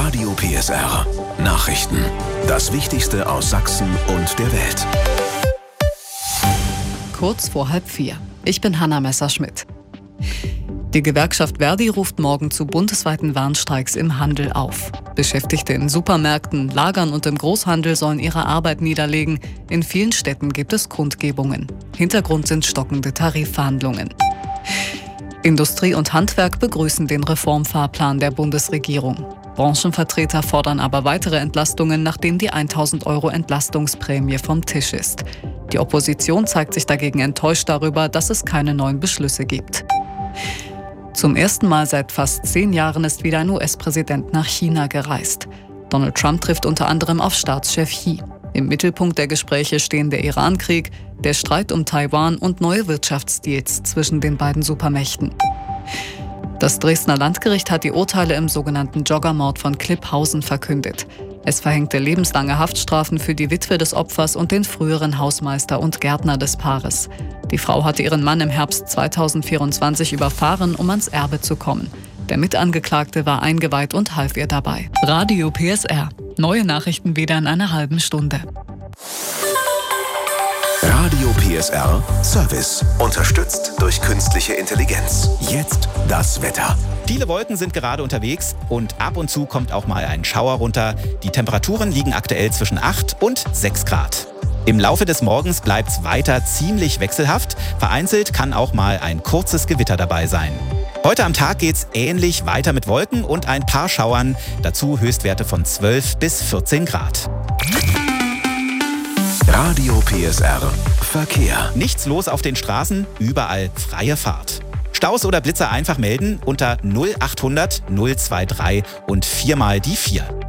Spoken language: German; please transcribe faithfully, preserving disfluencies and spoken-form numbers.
Radio P S R. Nachrichten. Das Wichtigste aus Sachsen und der Welt. Kurz vor halb vier. Ich bin Hanna Messerschmidt. Die Gewerkschaft Verdi ruft morgen zu bundesweiten Warnstreiks im Handel auf. Beschäftigte in Supermärkten, Lagern und im Großhandel sollen ihre Arbeit niederlegen. In vielen Städten gibt es Kundgebungen. Hintergrund sind stockende Tarifverhandlungen. Industrie und Handwerk begrüßen den Reformfahrplan der Bundesregierung. Branchenvertreter fordern aber weitere Entlastungen, nachdem die tausend Euro Entlastungsprämie vom Tisch ist. Die Opposition zeigt sich dagegen enttäuscht darüber, dass es keine neuen Beschlüsse gibt. Zum ersten Mal seit fast zehn Jahren ist wieder ein U S-Präsident nach China gereist. Donald Trump trifft unter anderem auf Staatschef Xi. Im Mittelpunkt der Gespräche stehen der Iran-Krieg, der Streit um Taiwan und neue Wirtschaftsdeals zwischen den beiden Supermächten. Das Dresdner Landgericht hat die Urteile im sogenannten Joggermord von Klipphausen verkündet. Es verhängte lebenslange Haftstrafen für die Witwe des Opfers und den früheren Hausmeister und Gärtner des Paares. Die Frau hatte ihren Mann im Herbst zweitausendvierundzwanzig überfahren, um ans Erbe zu kommen. Der Mitangeklagte war eingeweiht und half ihr dabei. Radio P S R. Neue Nachrichten wieder in einer halben Stunde. Radio P S R Service. Unterstützt durch künstliche Intelligenz. Jetzt das Wetter. Viele Wolken sind gerade unterwegs und ab und zu kommt auch mal ein Schauer runter. Die Temperaturen liegen aktuell zwischen acht und sechs Grad. Im Laufe des Morgens bleibt es weiter ziemlich wechselhaft. Vereinzelt kann auch mal ein kurzes Gewitter dabei sein. Heute am Tag geht's ähnlich weiter mit Wolken und ein paar Schauern. Dazu Höchstwerte von zwölf bis vierzehn Grad. Radio P S R Verkehr. Nichts los auf den Straßen, überall freie Fahrt. Staus oder Blitzer einfach melden unter null achthundert null drei drei und viermal die vier.